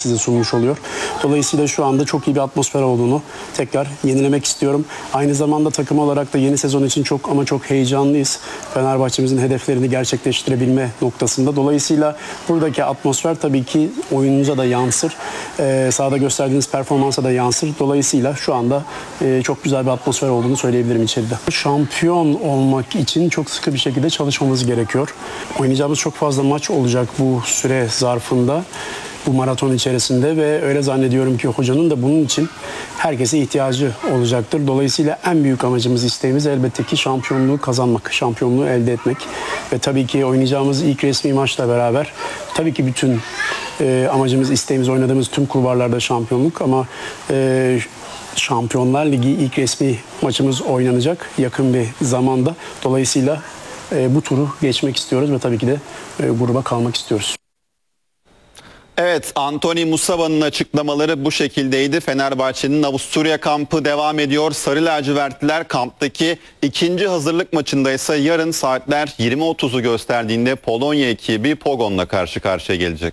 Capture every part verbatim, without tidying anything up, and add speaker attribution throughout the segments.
Speaker 1: size sunmuş oluyor. Dolayısıyla şu anda çok iyi bir atmosfer olduğunu tekrar yenilemek istiyorum. Aynı zamanda takım olarak da yeni sezon için çok ama çok heyecanlıyız. Fenerbahçe'mizin hedeflerini gerçekleştirebilme noktasında. Dolayısıyla buradaki atmosfer tabii ki oyununuza da yansır. Ee, sahada gösterdiğiniz performansa da yansır. Dolayısıyla şu anda e, çok güzel bir atmosfer olduğunu söyleyebilirim içeride. Şampiyon olmak için çok sıkı bir şekilde çalışmamız gerekiyor. Oynayacağımız çok fazla maç olacak bu süre zarfında, bu maraton içerisinde ve öyle zannediyorum ki hocanın da bunun için herkese ihtiyacı olacaktır. Dolayısıyla en büyük amacımız, isteğimiz elbette ki şampiyonluğu kazanmak, şampiyonluğu elde etmek ve tabii ki oynayacağımız ilk resmi maçla beraber tabii ki bütün e, amacımız, isteğimiz oynadığımız tüm kulvarlarda şampiyonluk ama e, Şampiyonlar Ligi ilk resmi maçımız oynanacak yakın bir zamanda. Dolayısıyla e, bu turu geçmek istiyoruz ve tabii ki de e, gruba kalmak istiyoruz.
Speaker 2: Evet, Anthony Musaba'nın açıklamaları bu şekildeydi. Fenerbahçe'nin Avusturya kampı devam ediyor. Sarı lacivertliler kamptaki ikinci hazırlık maçında ise yarın saatler yirmi otuzu gösterdiğinde Polonya ekibi Pogon'la karşı karşıya gelecek.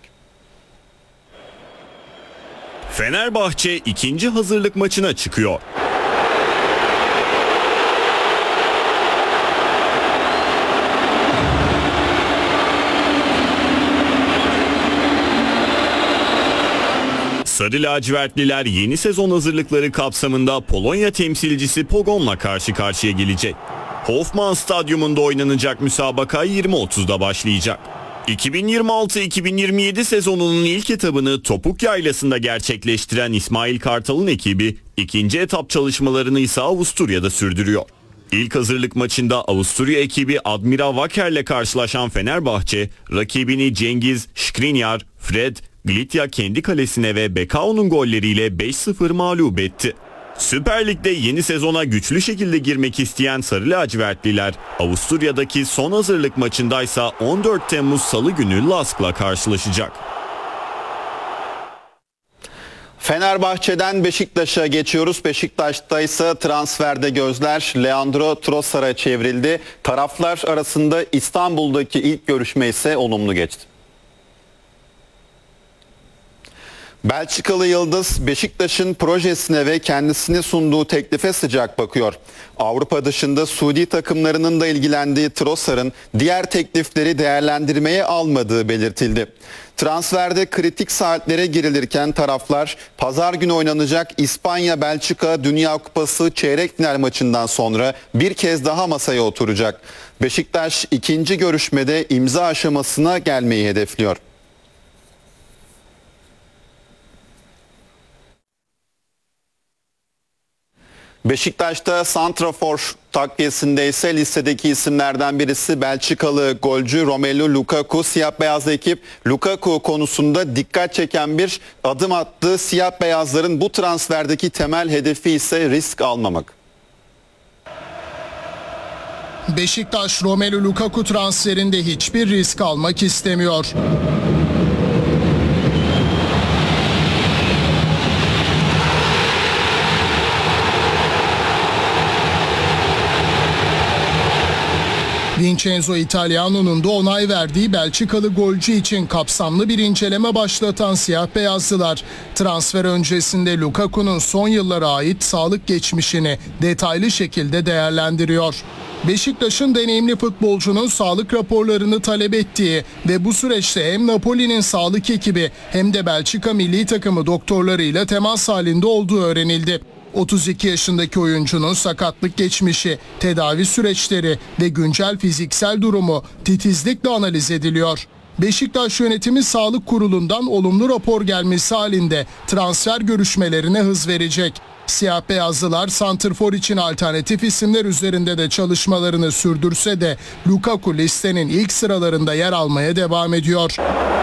Speaker 3: Fenerbahçe ikinci hazırlık maçına çıkıyor. Sarı lacivertliler yeni sezon hazırlıkları kapsamında Polonya temsilcisi Pogon'la karşı karşıya gelecek. Hofmann Stadyumunda oynanacak müsabaka yirmi otuzda başlayacak. iki bin yirmi altı iki bin yirmi yedi sezonunun ilk etabını Topuk Yaylası'nda gerçekleştiren İsmail Kartal'ın ekibi ikinci etap çalışmalarını ise Avusturya'da sürdürüyor. İlk hazırlık maçında Avusturya ekibi Admira Waker'le karşılaşan Fenerbahçe, rakibini Cengiz, Skriniar, Fred, Glitya kendi kalesine ve Bekao'nun golleriyle beş sıfır mağlup etti. Süper Lig'de yeni sezona güçlü şekilde girmek isteyen Sarı lacivertliler Avusturya'daki son hazırlık maçındaysa on dört Temmuz Salı günü Lask'la karşılaşacak.
Speaker 2: Fenerbahçe'den Beşiktaş'a geçiyoruz. Beşiktaş'ta ise transferde gözler Leandro Trossard'a çevrildi. Taraflar arasında İstanbul'daki ilk görüşme ise olumlu geçti. Belçikalı Yıldız Beşiktaş'ın projesine ve kendisine sunduğu teklife sıcak bakıyor. Avrupa dışında Suudi takımlarının da ilgilendiği Trossard'ın diğer teklifleri değerlendirmeye almadığı belirtildi. Transferde kritik saatlere girilirken taraflar pazar günü oynanacak İspanya-Belçika Dünya Kupası çeyrek final maçından sonra bir kez daha masaya oturacak. Beşiktaş ikinci görüşmede imza aşamasına gelmeyi hedefliyor. Beşiktaş'ta santrafor takviyesinde ise listedeki isimlerden birisi Belçikalı golcü Romelu Lukaku. Siyah beyaz ekip Lukaku konusunda dikkat çeken bir adım attı. Siyah beyazların bu transferdeki temel hedefi ise risk almamak.
Speaker 4: Beşiktaş Romelu Lukaku transferinde hiçbir risk almak istemiyor. Vincenzo Italiano'nun da onay verdiği Belçikalı golcü için kapsamlı bir inceleme başlatan siyah beyazlılar, transfer öncesinde Lukaku'nun son yıllara ait sağlık geçmişini detaylı şekilde değerlendiriyor. Beşiktaş'ın deneyimli futbolcunun sağlık raporlarını talep ettiği ve bu süreçte hem Napoli'nin sağlık ekibi hem de Belçika milli takımı doktorlarıyla temas halinde olduğu öğrenildi. otuz iki yaşındaki oyuncunun sakatlık geçmişi, tedavi süreçleri ve güncel fiziksel durumu titizlikle analiz ediliyor. Beşiktaş yönetimi Sağlık Kurulu'ndan olumlu rapor gelmesi halinde transfer görüşmelerine hız verecek. Siyah beyazlılar santrfor için alternatif isimler üzerinde de çalışmalarını sürdürse de Lukaku listenin ilk sıralarında yer almaya devam ediyor.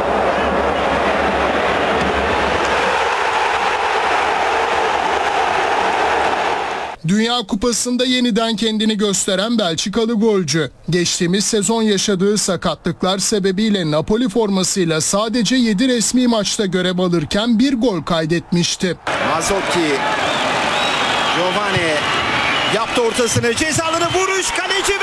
Speaker 4: Dünya Kupası'nda yeniden kendini gösteren Belçikalı golcü, geçtiğimiz sezon yaşadığı sakatlıklar sebebiyle Napoli formasıyla sadece yedi resmi maçta görev alırken bir gol kaydetmişti.
Speaker 5: Mazzocchi, Giovanni yaptı ortasını, cezalarına vuruş, kaleci